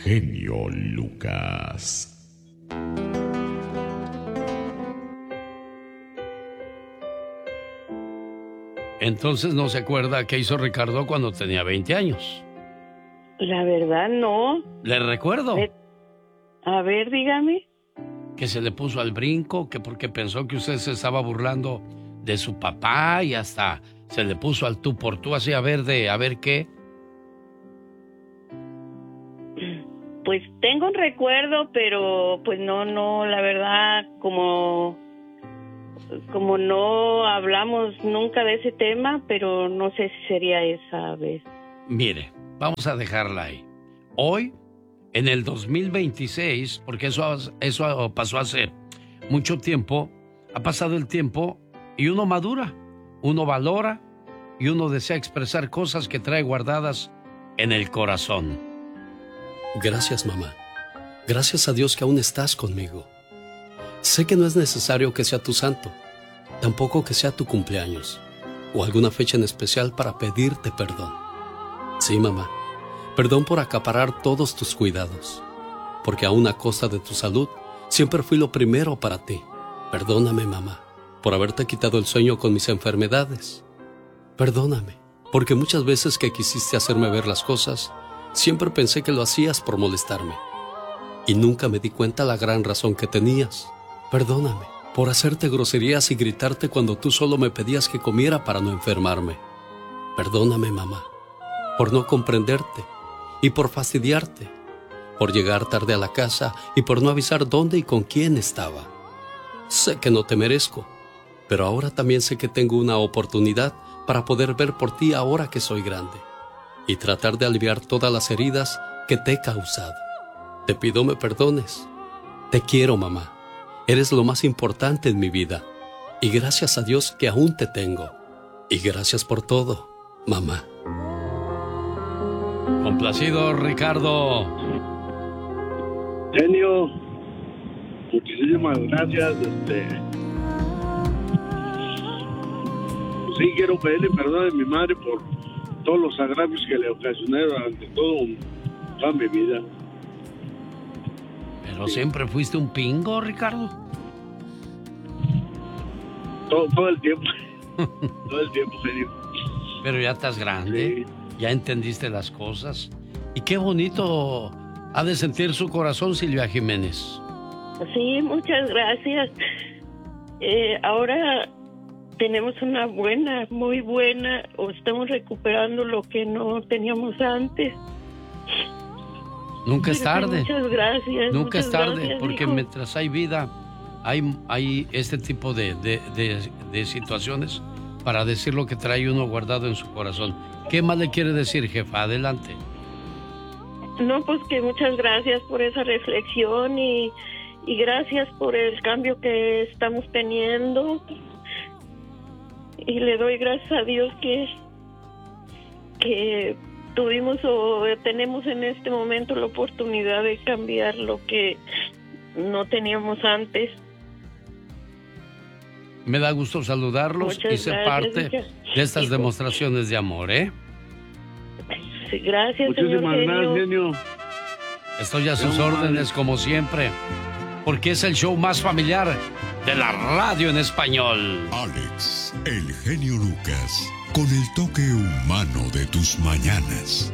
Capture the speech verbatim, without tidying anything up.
genio Lucas. Entonces no se acuerda qué hizo Ricardo cuando tenía veinte años. La verdad, no. Le recuerdo. A ver, dígame. Que se le puso al brinco, que porque pensó que usted se estaba burlando de su papá y hasta se le puso al tú por tú, así a ver de, a ver qué. Pues tengo un recuerdo, pero pues no, no, la verdad, como, como no hablamos nunca de ese tema, pero no sé si sería esa vez. Mire, vamos a dejarla ahí. Hoy, en el dos mil veintiséis, porque eso, eso pasó hace mucho tiempo, ha pasado el tiempo y uno madura, uno valora y uno desea expresar cosas que trae guardadas en el corazón. Gracias, mamá. Gracias a Dios que aún estás conmigo. Sé que no es necesario que sea tu santo, tampoco que sea tu cumpleaños o alguna fecha en especial para pedirte perdón. Sí, mamá, perdón por acaparar todos tus cuidados, porque aún a costa de tu salud, siempre fui lo primero para ti. Perdóname, mamá, por haberte quitado el sueño con mis enfermedades. Perdóname, porque muchas veces que quisiste hacerme ver las cosas, siempre pensé que lo hacías por molestarme. Y nunca me di cuenta la gran razón que tenías. Perdóname por hacerte groserías y gritarte cuando tú solo me pedías que comiera para no enfermarme. Perdóname, mamá, por no comprenderte y por fastidiarte, por llegar tarde a la casa y por no avisar dónde y con quién estaba. Sé que no te merezco, pero ahora también sé que tengo una oportunidad para poder ver por ti ahora que soy grande y tratar de aliviar todas las heridas que te he causado. Te pido me perdones. Te quiero, mamá. Eres lo más importante en mi vida. Y gracias a Dios que aún te tengo. Y gracias por todo, mamá. Complacido, Ricardo. Genio, muchísimas gracias. Este, sí, quiero pedirle perdón a mi madre por todos los agravios que le ocasioné durante todo toda mi vida. Pero siempre fuiste un pingo, Ricardo. Todo, todo el tiempo. Todo el tiempo, genio. Pero ya estás grande, sí. Ya entendiste las cosas. Y qué bonito ha de sentir su corazón, Silvia Jiménez. Sí, muchas gracias. Eh, ahora tenemos una buena, muy buena, o estamos recuperando lo que no teníamos antes. Nunca es tarde. Muchas gracias. Nunca muchas es tarde, gracias, porque hijo. mientras hay vida, hay, hay este tipo de, de, de, de situaciones para decir lo que trae uno guardado en su corazón. ¿Qué más le quiere decir, jefa? Adelante. No, pues que muchas gracias por esa reflexión y, y gracias por el cambio que estamos teniendo. Y le doy gracias a Dios que, que tuvimos o tenemos en este momento la oportunidad de cambiar lo que no teníamos antes. Me da gusto saludarlos Muchas y ser gracias, parte hija. de estas Hijo. demostraciones de amor, ¿eh? Sí, gracias, Muchísimas señor gracias, genio. genio. Estoy a sus No, órdenes como siempre, porque es el show más familiar de la radio en español. Alex, el genio Lucas, con el toque humano de tus mañanas.